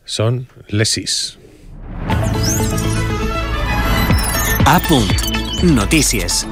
Són les 6. A punt. Notícies.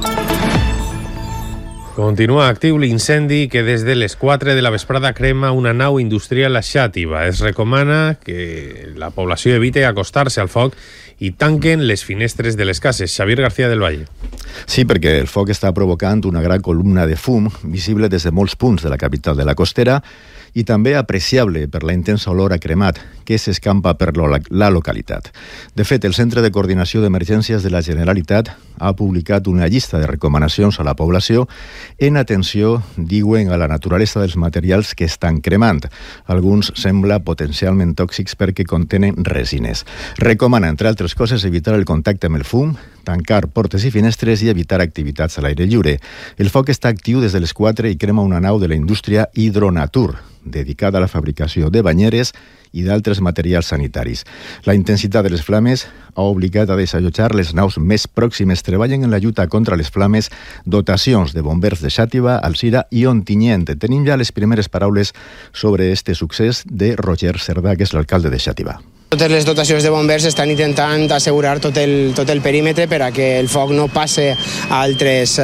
Continua actiu l'incendi que des de les 4 de la vesprada crema una nau industrial a Xàtiva. Es recomana que la població evite acostar-se al foc i tanquen les finestres de les cases. Xavier García del Valle. Sí, perquè el foc està provocant una gran columna de fum visible des de molts punts de la capital de la Costera i també apreciable per la intensa olor a cremat que s'escampa per la localitat. De fet, el Centre de Coordinació d'Emergències de la Generalitat ha publicat una llista de recomanacions a la població en atenció, diuen, a la naturalesa dels materials que estan cremant. Alguns sembla potencialment tòxics perquè contenen resines. Recomana, entre altres coses, evitar el contacte amb el fum, tancar portes i finestres i evitar activitats a l'aire lliure. El foc està actiu des de les 4 i crema una nau de la indústria Hidronatur, dedicada a la fabricació de banyeres i d'altres materials sanitaris. La intensitat de les flames ha obligat a desallotjar les naus més pròximes. Treballen en la lluita contra les flames dotacions de bombers de Xàtiva, Alzira i Ontinyent. Tenim ja les primeres paraules sobre este succés de Roger Cerdà, que és l'alcalde de Xàtiva. Totes les dotacions de bombers estan intentant assegurar tot el perímetre per a que el foc no passe a altres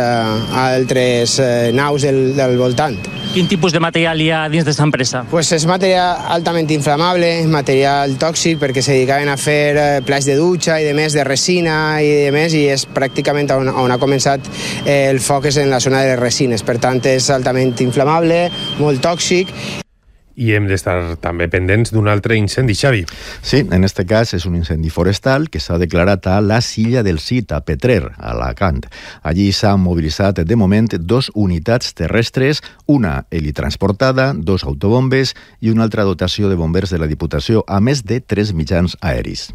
naus del voltant. Quin tipus de material hi ha dins d'aquesta empresa? Pues és material altament inflamable, material tòxic, perquè se dedicaven a fer plats de dutxa i de més, de resina i de més, i és pràcticament on ha començat el foc, és en la zona de les resines. Per tant, és altament inflamable, molt tòxic. I hem d'estar també pendents d'un altre incendi, Xavi. Sí, en este cas és un incendi forestal que s'ha declarat a la Silla del Cid, a Petrer, a Alacant. Allí s'han mobilitzat de moment 2 unitats terrestres, una helitransportada, 2 autobombes i una altra dotació de bombers de la Diputació, a més de 3 mitjans aeris.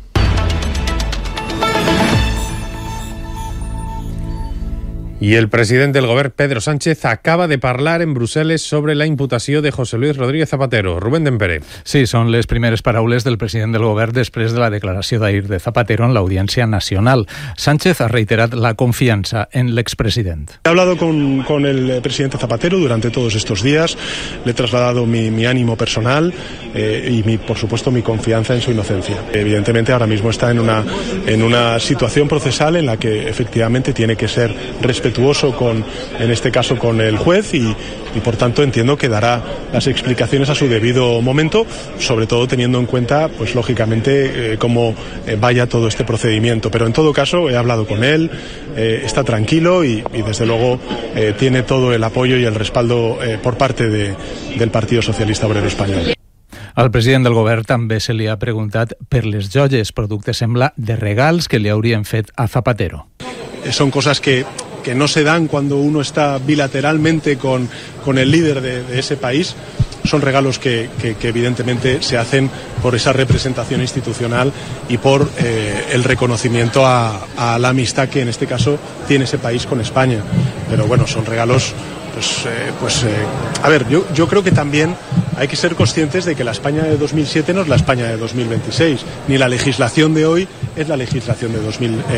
I el president del govern, Pedro Sánchez, acaba de parlar en Brussel·les sobre la imputació de José Luis Rodríguez Zapatero. Rubén Dempere. Sí, són les primeres paraules del president del govern després de la declaració d'ahir de Zapatero en l'Audiència Nacional. Sánchez ha reiterat la confianza en l'expresident. He hablado con el presidente Zapatero durante todos estos días, le he trasladado mi ánimo personal y por supuesto mi confianza en su inocencia. Evidentemente ahora mismo está en una situación procesal en la que efectivamente tiene que ser respetuoso en este caso con el juez y por tanto entiendo que dará las explicaciones a su debido momento, sobre todo teniendo en cuenta, pues lógicamente, cómo vaya todo este procedimiento. Pero en todo caso he hablado con él, está tranquilo y desde luego tiene todo el apoyo y el respaldo por parte del Partido Socialista Obrero Español. Al president del govern també se li ha preguntat per les joies, producte sembla de regals que li haurien fet a Zapatero. Son cosas que no se dan cuando uno está bilateralmente con el líder de ese país. Son regalos que evidentemente se hacen por esa representación institucional y por el reconocimiento a la amistad que en este caso tiene ese país con España. Pero bueno, son regalos, a ver, yo creo que también hay que ser conscientes de que la España de 2007 no es la España de 2026, ni la legislación de hoy es la legislación de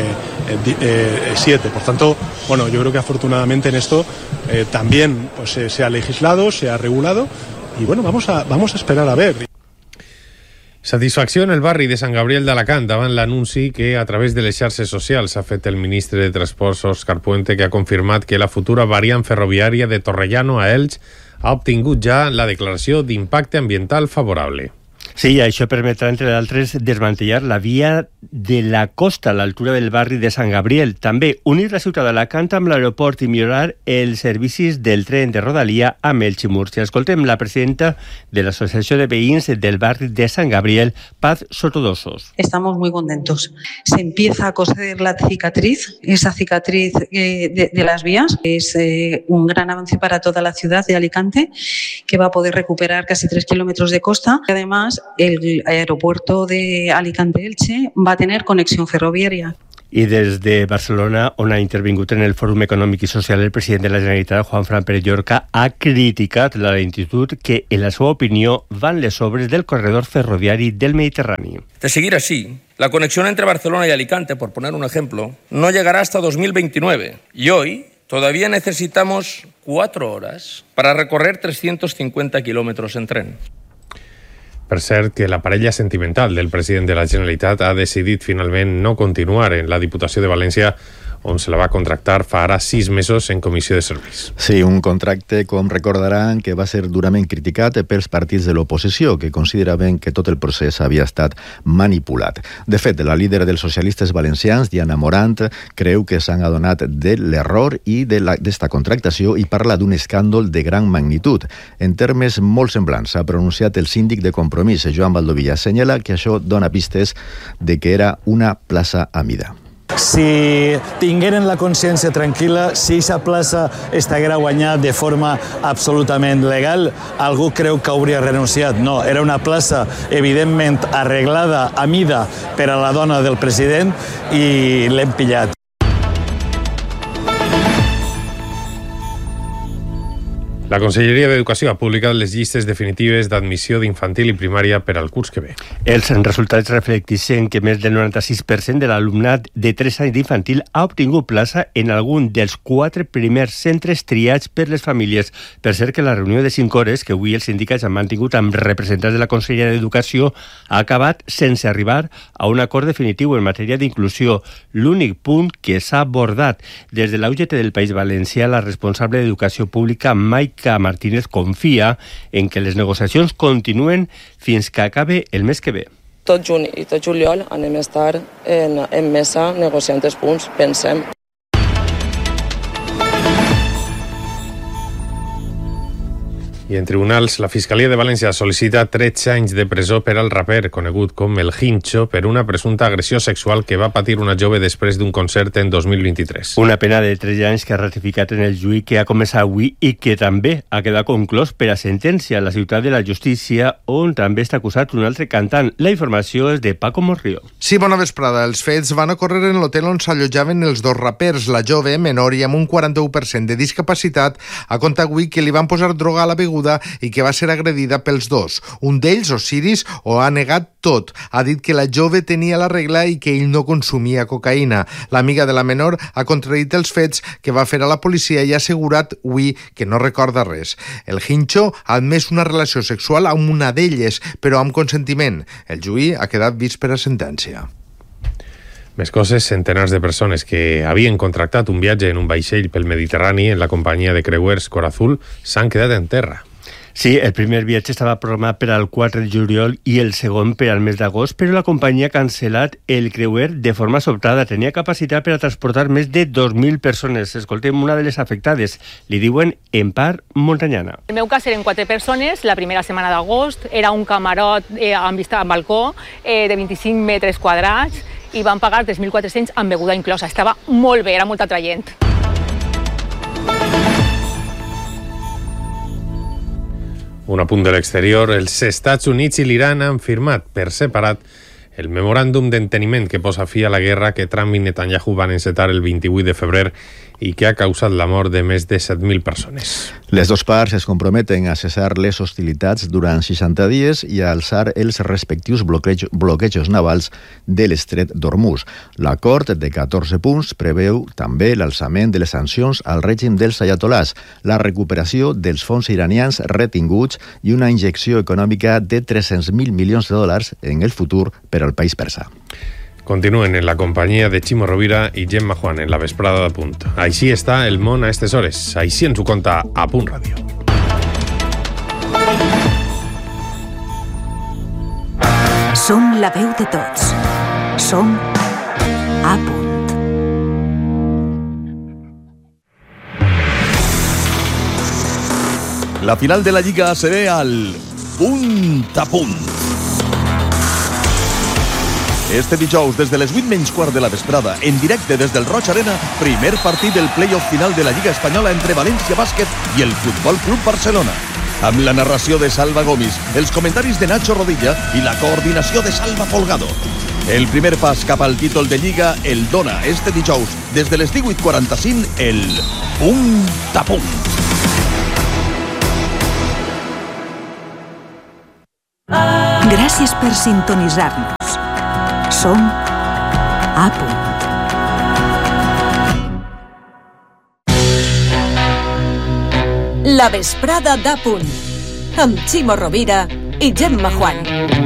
2007. Por tanto, bueno, yo creo que afortunadamente en esto también pues, se ha legislado, se ha regulado y bueno, vamos a esperar a ver. Satisfacció en el barri de Sant Gabriel d'Alacant davant l'anunci que a través de les xarxes socials ha fet el ministre de Transports Òscar Puente, que ha confirmat que la futura variant ferroviària de Torrellano a Elx ha obtingut ja la declaració d'impacte ambiental favorable. Sí, això permetrà, entre d'altres, desmantellar la via de la costa a l'altura del barri de Sant Gabriel. També unir la ciutat d'Alacant amb l'aeroport i millorar els servicis del tren de Rodalia amb Elx i Múrcia. Escoltem la presidenta de l'Associació de Veïns del barri de Sant Gabriel, Paz Sotodosos. Estamos muy contentos. Se empieza a coser la cicatriz, esa cicatriz de las vías. Es un gran avance para toda la ciudad de Alicante, que va a poder recuperar casi 3 kilómetros de costa. Además, el aeropuerto de Alicante-Elche va a tener conexión ferroviaria. I des de Barcelona, on ha intervingut en el Fòrum Econòmic i Social el president de la Generalitat, Juanfran Pérez Llorca, ha criticat la lentitud que, en la seva opinió, van les obres del corredor ferroviari del Mediterrani. De seguir así, la conexión entre Barcelona y Alicante, por poner un ejemplo, no llegará hasta 2029. Y hoy todavía necesitamos 4 horas para recorrer 350 kilómetros en tren. Per cert, que la parella sentimental del president de la Generalitat ha decidit finalment no continuar en la Diputació de València, on se la va contractar fa ara 6 mesos en comissió de serveis. Sí, un contracte, com recordaran, que va ser durament criticat pels partits de l'oposició, que consideraven que tot el procés havia estat manipulat. De fet, la líder dels socialistes valencians, Diana Morant, creu que s'han adonat de l'error i d'esta contractació i parla d'un escàndol de gran magnitud. En termes molt semblants ha pronunciat el síndic de Compromís, Joan Valdovilla. Assenyala que això dona pistes de que era una plaça a mida. Si tingueren la consciència tranquil·la, si aquesta plaça estiguera guanyada de forma absolutament legal, algú creu que hauria renunciat. No, era una plaça evidentment arreglada a mida per a la dona del president i l'hem pillat. La Conselleria d'Educació ha publicat les llistes definitives d'admissió d'infantil i primària per al curs que ve. Els resultats reflecteixen que més del 96% de l'alumnat de 3 anys d'infantil ha obtingut plaça en algun dels 4 primers centres triats per les famílies. Per cert, que la reunió de 5 hores que avui els sindicats han mantingut amb representants de la Conselleria d'Educació ha acabat sense arribar a un acord definitiu en matèria d'inclusió. L'únic punt que s'ha abordat des de la UGT del País Valencià, la responsable d'Educació Pública, Maica Martínez, confia en que les negociacions continuen fins que acabe el mes que ve. Tot juny i tot juliol anem a estar en mesa negociant els punts, pensem. I en tribunals, la Fiscalia de València sol·licita 13 anys de presó per al raper, conegut com el Hincho, per una presumpta agressió sexual que va patir una jove després d'un concert en 2023. Una pena de 13 anys que ha ratificat en el juí que ha començat avui i que també ha quedat conclòs per a sentència a la Ciutat de la Justícia, on també està acusat un altre cantant. La informació és de Paco Morrio. Sí, bona vesprada. Els fets van ocórrer en l'hotel on s'allotjaven els dos rapers. La jove, menor i amb un 41% de discapacitat, ha contat avui que li van posar droga a la beguda i que va ser agredida pels dos. Un d'ells, Osiris, ho ha negat tot. Ha dit que la jove tenia la regla i que ell no consumia cocaïna. L'amiga de la menor ha contradit els fets que va fer a la policia i ha assegurat avui que no recorda res. El Hincho ha admès una relació sexual amb una d'elles, però amb consentiment. El juí ha quedat vist per a sentència. Més coses, centenars de persones que havien contractat un viatge en un vaixell pel Mediterrani en la companyia de creuers Cor Azul s'han quedat en terra. Sí, el primer viatge estava programat per al 4 de juliol i el segon per al mes d'agost, però la companyia ha cancel·lat el creuer de forma sobtada. Tenia capacitat per a transportar més de 2.000 persones. Escoltem una de les afectades. Li diuen Empar Montanyana. En el meu cas eren 4 persones. La primera setmana d'agost era un camarot amb vista al balcó de 25 metres quadrats i van pagar 3.400 amb beguda inclosa. Estava molt bé, era molt atraient. Un apunt de l'exterior, els Estats Units i l'Iran han firmat per separat el memoràndum d'enteniment que posa fi a la guerra que Trump i Netanyahu van encetar el 28 de febrer i que ha causat la mort de més de 7.000 persones. Les dues parts es comprometen a cessar les hostilitats durant 60 dies i a alçar els respectius bloquejos navals de l'estret d'Hormuz. L'acord de 14 punts preveu també l'alçament de les sancions al règim dels ayatolàs, la recuperació dels fons iranians retinguts i una injecció econòmica de 300.000 milions de dòlars en el futur per al país persa. Continuen en la companyia de Ximo Rovira i Gemma Juan en la vesprada de Punt. Així està el món a aquestes hores. Així ens ho conta a Punt Ràdio. Som la veu de tots. Som a Punt. La final de la Lliga se ve al Punt a Punt. Este dijous, des de les 8:15 de la vesprada, en directe des del Roig Arena, primer partit del play-off final de la Lliga Espanyola entre València Bàsquet i el Futbol Club Barcelona. Amb la narració de Salva Gomis, els comentaris de Nacho Rodilla i la coordinació de Salva Folgado. El primer pas cap al títol de Lliga el dona este dijous, des de les 18:45, el Punt a Punt. Gràcies per sintonitzar-nos. Som a Punt. La vesprada d'A Punt, amb Ximo Rovira i Gemma Juan.